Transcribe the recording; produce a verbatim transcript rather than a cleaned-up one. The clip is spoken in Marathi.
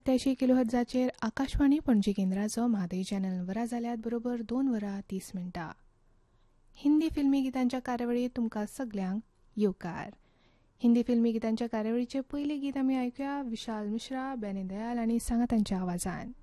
त्याशी किलो हजाचेर आकाशवाणी पणजी केंद्राचो म्हादय चॅनल वरां जाल्यात बरोबर दोन वरां तीस मिनटां. हिंदी फिल्मी गितांच्या कार्यावळीत तुमकां सगल्यांक येवकार. हिंदी फिल्मी गितांच्या कार्यावळीचे पयले गीत आमी आयकुया विशाल मिश्रा, बेनी दयाल आनी सांगातांच्या आवाजान.